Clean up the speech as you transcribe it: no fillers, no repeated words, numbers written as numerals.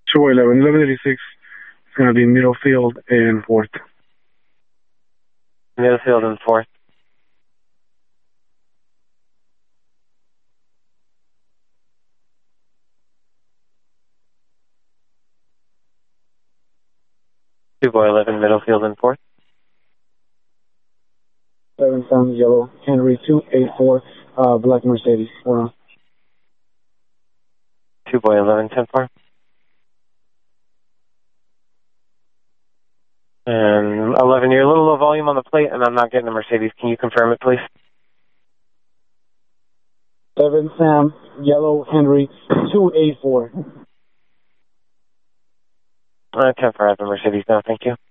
211, 1186. It's going to be middle field and 4th. Middle field and 4th. Two boy 11, middle field and 4th. 7 Sam Yellow Henry 284, black Mercedes. Hold on. Two boy 11, 10-4. And 11, you're a little low volume on the plate, and I'm not getting the Mercedes. Can you confirm it, please? 7 Sam Yellow Henry 284. 10-4, I have the Mercedes now, thank you.